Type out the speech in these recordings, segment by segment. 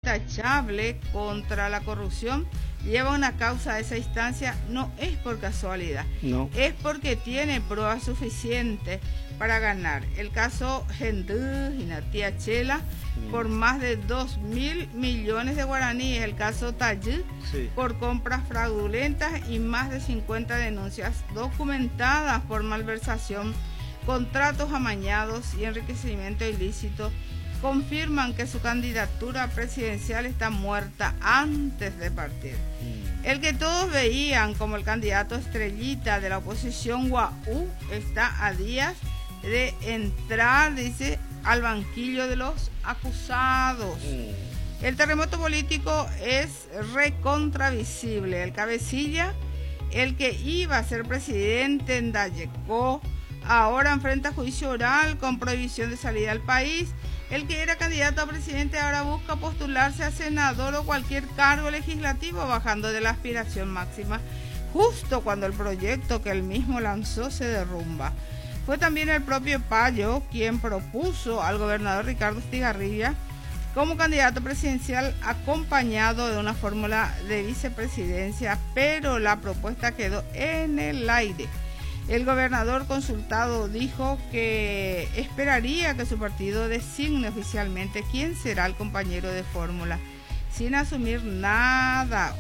intachable contra la corrupción lleva una causa a esa instancia, no es por casualidad, no, es porque tiene pruebas suficientes para ganar. El caso Gendú y Natia Chela por más de 2.000 millones de guaraníes, el caso Tayú por compras fraudulentas y más de 50 denuncias documentadas por malversación, contratos amañados y enriquecimiento ilícito confirman que su candidatura presidencial está muerta antes de partir. El que todos veían como el candidato estrellita de la oposición Guaú está a días de entrar, dice, al banquillo de los acusados. El terremoto político es recontravisible. El cabecilla, el que iba a ser presidente en Dayecó, ahora enfrenta juicio oral con prohibición de salida al país. El que era candidato a presidente ahora busca postularse a senador o cualquier cargo legislativo, bajando de la aspiración máxima, justo cuando el proyecto que él mismo lanzó se derrumba. Fue también el propio Payo quien propuso al gobernador Ricardo Estigarribia como candidato presidencial, acompañado de una fórmula de vicepresidencia, pero la propuesta quedó en el aire. El gobernador consultado dijo que esperaría que su partido designe oficialmente quién será el compañero de fórmula, sin asumir nada.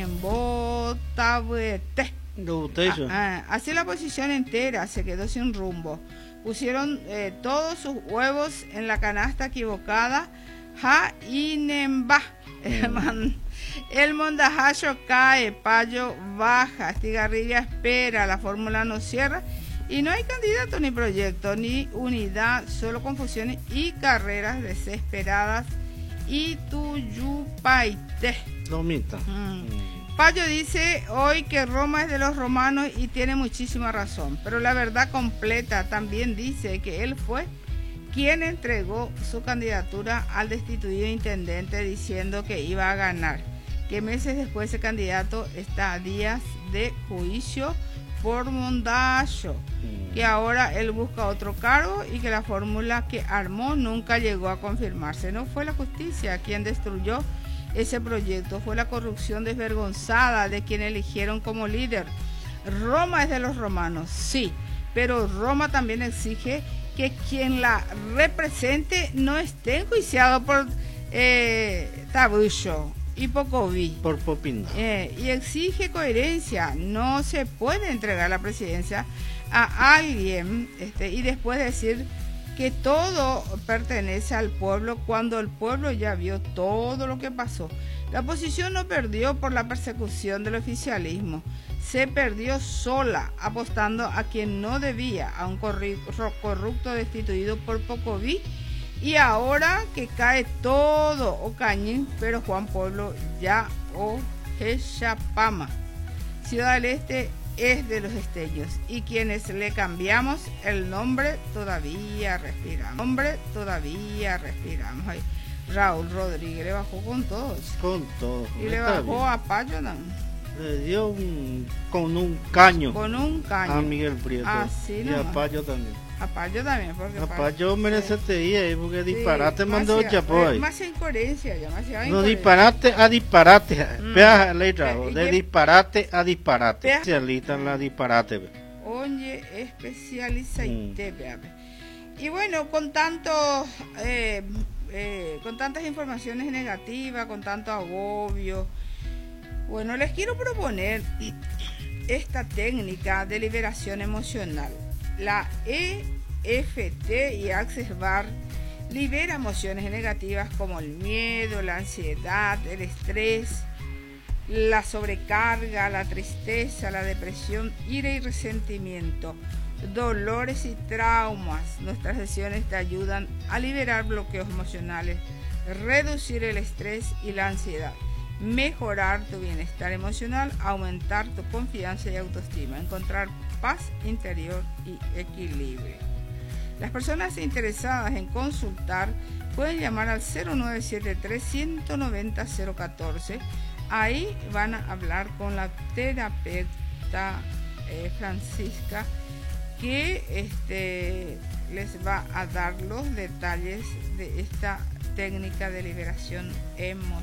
Así la oposición entera se quedó sin rumbo. Pusieron todos sus huevos en la canasta equivocada. El mondajayo cae, Payo baja, Estigarribia espera, la fórmula no cierra y no hay candidato ni proyecto ni unidad, solo confusiones y carreras desesperadas. Y tuyupaite. Payo dice hoy que Roma es de los romanos y tiene muchísima razón, pero la verdad completa también dice que él fue quien entregó su candidatura al destituido intendente diciendo que iba a ganar, que meses después ese candidato está a días de juicio por mondayo, que ahora él busca otro cargo y que la fórmula que armó nunca llegó a confirmarse. No fue la justicia quien destruyó ese proyecto, fue la corrupción desvergonzada de quien eligieron como líder. Roma es de los romanos, sí, pero Roma también exige que quien la represente no esté enjuiciado por Tabullo y Pocoví. Por Popina. Y exige coherencia. No se puede entregar la presidencia a alguien y después decir que todo pertenece al pueblo cuando el pueblo ya vio todo lo que pasó. La oposición no perdió por la persecución del oficialismo. Se perdió sola, apostando a quien no debía, a un corrupto destituido por Pocoví, y ahora que cae todo Ocañín, pero Juan Pueblo ya o Quechapama. Ciudad del Este es de los esteños, y quienes le cambiamos el nombre todavía respiramos. Ahí. Raúl Rodríguez le bajó con todos. Con todos. Y le bajó a Payo también. Le dio con un caño. A Miguel Prieto. Así y a Payo también. A Payo también, porque a Payo merece ahí, porque disparate mandó chapo ahí. Más incoherencia, no, disparate a disparate. Vea, de disparate a disparate. Especialista en la disparate. Oye, especializaste, Y bueno, con tantos con tantas informaciones negativas, con tanto agobio, bueno, les quiero proponer esta técnica de liberación emocional. La EFT y Access Bar libera emociones negativas como el miedo, la ansiedad, el estrés, la sobrecarga, la tristeza, la depresión, ira y resentimiento, dolores y traumas. Nuestras sesiones te ayudan a liberar bloqueos emocionales, reducir el estrés y la ansiedad, mejorar tu bienestar emocional, aumentar tu confianza y autoestima, encontrar paz interior y equilibrio. Las personas interesadas en consultar pueden llamar al 0973-190-014. Ahí van a hablar con la terapeuta Francisca, que les va a dar los detalles de esta técnica de liberación emocional.